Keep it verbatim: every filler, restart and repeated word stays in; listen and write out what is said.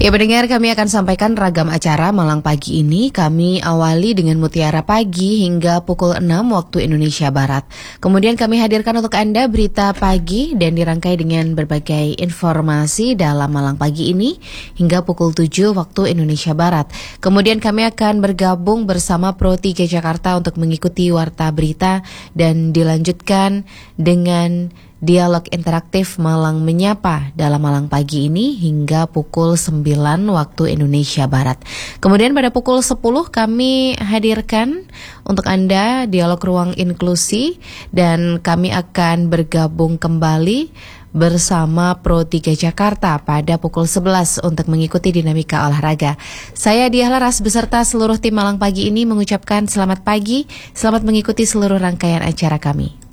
Ya pendengar, kami akan sampaikan ragam acara Malang Pagi ini. Kami awali dengan Mutiara Pagi hingga pukul enam waktu Indonesia Barat. Kemudian kami hadirkan untuk Anda berita pagi dan dirangkai dengan berbagai informasi dalam Malang Pagi ini hingga pukul tujuh waktu Indonesia Barat. Kemudian kami akan bergabung bersama Pro tiga Jakarta untuk mengikuti warta berita dan dilanjutkan dengan dialog interaktif Malang Menyapa dalam Malang Pagi ini hingga pukul sembilan waktu Indonesia Barat. Kemudian pada pukul sepuluh kami hadirkan untuk Anda dialog ruang inklusi dan kami akan bergabung kembali bersama Pro tiga Jakarta pada pukul sebelas untuk mengikuti dinamika olahraga. Saya Diah Laras beserta seluruh tim Malang Pagi ini mengucapkan selamat pagi, selamat mengikuti seluruh rangkaian acara kami.